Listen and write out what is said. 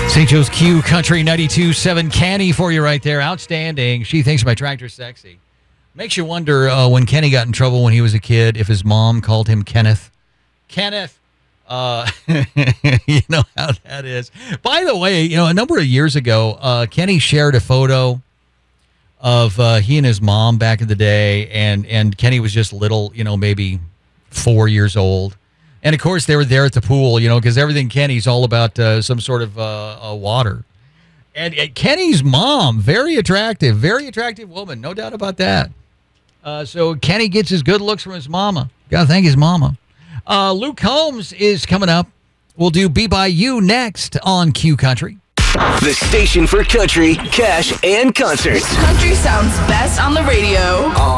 St. Joe's Q Country 92.7 Kenny for you right there. Outstanding. She thinks my tractor's sexy. Makes you wonder when Kenny got in trouble when he was a kid, if his mom called him Kenneth. Kenneth. You know how that is. By the way, a number of years ago, Kenny shared a photo of he and his mom back in the day, and Kenny was just little, maybe 4 years old. And, of course, they were there at the pool, because everything Kenny's all about some sort of water. And Kenny's mom, very attractive woman, no doubt about that. So Kenny gets his good looks from his mama. Got to thank his mama. Luke Combs is coming up. We'll do Be By You next on Q Country. The station for country, cash, and concerts. Country sounds best on the radio.